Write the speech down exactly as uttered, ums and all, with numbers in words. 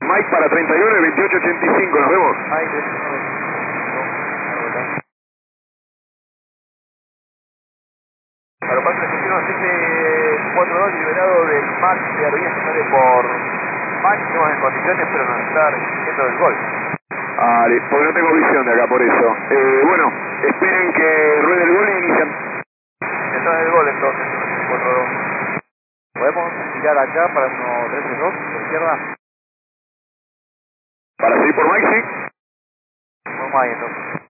Mike para treinta y uno y veintiocho ochenta y cinco, nos vemos. Mike, treinta y uno, veinticinco. Aeropuerto argentino, siete cuatro dos liberado del Max de Arvinas que sale por máximos en condiciones, pero no está resistiendo del gol. Ah, porque no tengo visión de acá, por eso. Eh, bueno, esperen que ruede el gol y inician. Está en el gol entonces, cuatro dos. ¿Podemos tirar acá para uno trece dos, por izquierda? Para seguir por Mike, sí. Vamos ahí entonces.